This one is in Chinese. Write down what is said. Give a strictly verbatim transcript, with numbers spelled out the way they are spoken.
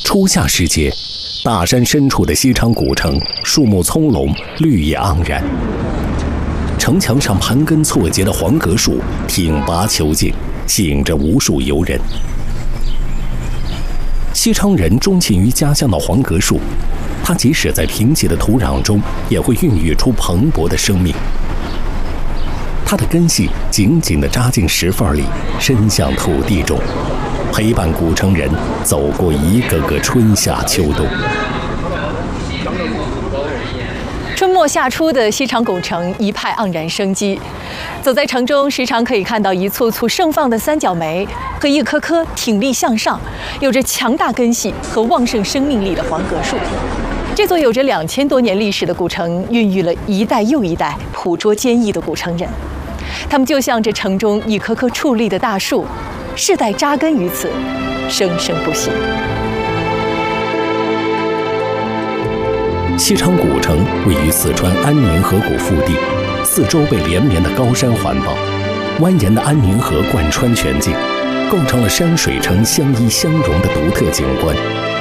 初夏时节，大山深处的西昌古城，树木葱茏，绿叶盎然。城墙上盘根错节的黄葛树挺拔遒劲，吸引着无数游人。西昌人钟情于家乡的黄葛树，它即使在贫瘠的土壤中，也会孕育出蓬勃的生命。它的根系紧紧地扎进石缝里，伸向土地中，陪伴古城人走过一个个春夏秋冬。 春末夏初的西昌古城一派盎然生机，走在城中，时常可以看到一簇簇盛放的三角梅和一棵棵挺立向上、有着强大根系和旺盛生命力的黄葛树。这座有着两千多年历史的古城，孕育了一代又一代朴拙坚毅的古城人。他们就像这城中一棵棵矗立的大树，世代扎根于此，生生不息。 西昌古城位于四川安宁河谷腹地，四周被连绵的高山环抱，蜿蜒的安宁河贯穿全境，构成了山水城相依相融的独特景观。